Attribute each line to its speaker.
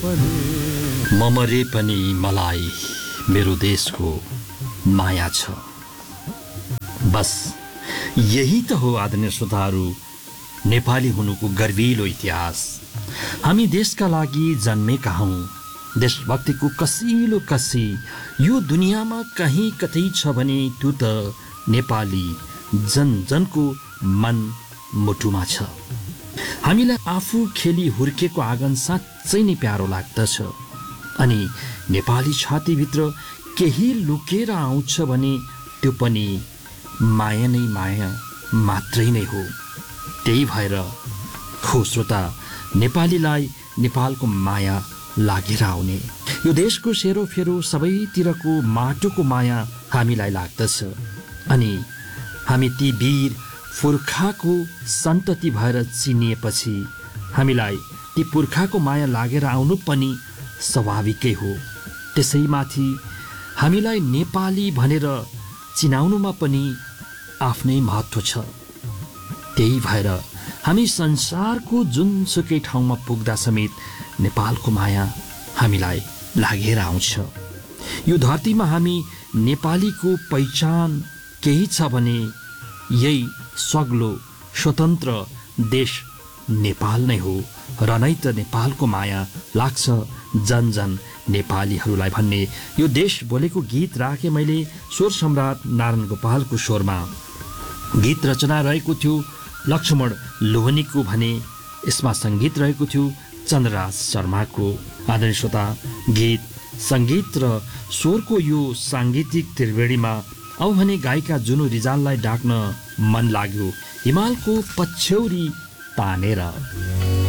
Speaker 1: ममरे पनि मलाई मेरो देशको माया छ। बस यही त हो आदरणीय श्रोताहरू नेपाली हुनुको गर्विलो इतिहास। हामी देशका लागि जन्मेका हौं। देशभक्तिको कसिलो कसी यो दुनियाँमा कहीँ कतै छ भने त्यो त नेपाली जनजनको मन मुटुमा छ। हामीलाई आफू खेली हुर्केको आँगन साँच्चै नै प्यारो लाग्दछ। अनि नेपाली छातीभित्र केही लुकेर आउँछ भने त्यो पनि माया नै माया मात्रै नै हो। त्यही भएर खो श्रोता, नेपालीलाई नेपालको माया लागेर आउने, यो देशको सेरोफेरो सबैतिरको माटोको माया हामीलाई लाग्दछ। अनि हामी ती वीर पुर्खाको सन्तति भएर चिनिएपछि हामीलाई ती पुर्खाको माया लागेर आउनु पनि स्वाभाविकै हो। त्यसैमाथि हामीलाई नेपाली भनेर चिनाउनुमा पनि आफ्नै महत्त्व छ। त्यही भएर हामी संसारको जुनसुकै ठाउँमा पुग्दा समेत नेपालको माया हामीलाई लागेर आउँछ। यो धरतीमा हामी नेपालीको पहिचान केही छ भने यही सग्लो स्वतन्त्र देश नेपाल नै हो। र नै त नेपालको माया लाग्छ जन जन नेपालीहरूलाई भन्ने यो देश बोलेको गीत राखे मैले स्वर सम्राट नारायण गोपालको स्वरमा। गीत रचना रहेको थियो लक्ष्मण लोहनीको भने यसमा सङ्गीत रहेको थियो चन्द्रराज शर्माको। आदरणीय श्रोता, गीत सङ्गीत र स्वरको यो साङ्गीतिक त्रिवेणीमा अब भने गायिका जुनु रिजाललाई डाक्न मन लाग्यो हिमालको पछ्यौरी तानेर।